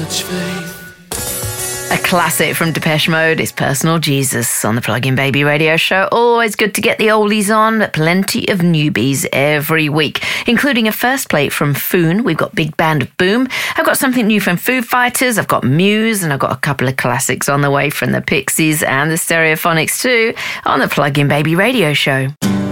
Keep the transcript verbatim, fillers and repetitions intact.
much faith. A classic from Depeche Mode is Personal Jesus on the Plug-in Baby radio show. Always good to get the oldies on, but plenty of newbies every week, including a first plate from Foon. We've got Big Band of Boom. I've got something new from Foo Fighters. I've got Muse, and I've got a couple of classics on the way from the Pixies and the Stereophonics too on the Plug-in Baby radio show.